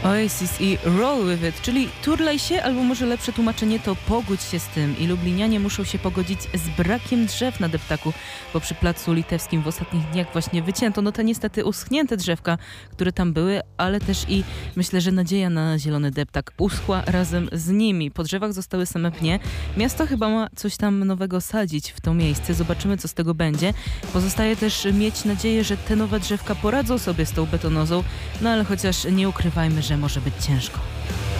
Oasis i Roll With It, czyli turlaj się, albo może lepsze tłumaczenie to pogódź się z tym. I lublinianie muszą się pogodzić z brakiem drzew na deptaku, bo przy Placu Litewskim w ostatnich dniach właśnie wycięto te niestety uschnięte drzewka, które tam były, ale też i myślę, że nadzieja na zielony deptak uschła razem z nimi. Po drzewach zostały same pnie. Miasto chyba ma coś tam nowego sadzić w to miejsce. Zobaczymy, co z tego będzie. Pozostaje też mieć nadzieję, że te nowe drzewka poradzą sobie z tą betonozą, no ale chociaż nie ukrywajmy, że może być ciężko.